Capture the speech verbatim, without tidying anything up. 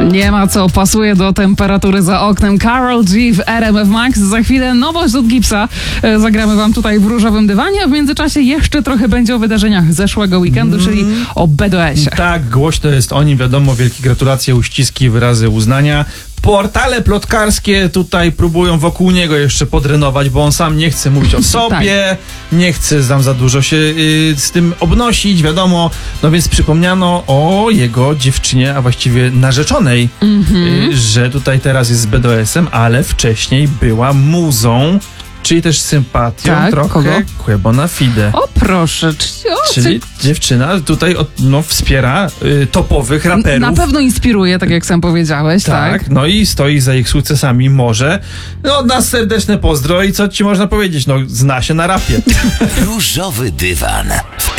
Nie ma co, pasuje do temperatury za oknem. Karol G w R M F Max. Za chwilę nowość od Gipsa. E, Zagramy wam tutaj w różowym dywanie, a w międzyczasie jeszcze trochę będzie o wydarzeniach zeszłego weekendu, mm. czyli o B D O S-ie. Tak, głośno jest o nim, wiadomo, wielkie gratulacje, uściski, wyrazy uznania. Portale plotkarskie tutaj próbują wokół niego jeszcze podrenować, bo on sam nie chce mówić o sobie, tak. nie chce tam za dużo się y, z tym obnosić, wiadomo. No więc przypomniano o jego dziewczynie, a właściwie narzeczonej, mm-hmm. y, że tutaj teraz jest z B D O S-em, ale wcześniej była muzą, czyli też sympatią tak, trochę kogo? Quebona Fide. O proszę, czyli, o, czyli ty... dziewczyna tutaj no, wspiera y, topowych raperów. Na pewno inspiruje, tak jak sam powiedziałeś, tak? Tak, no i stoi za ich sukcesami może. No od nas serdeczne pozdro i co ci można powiedzieć, no zna się na rapie. Różowy dywan w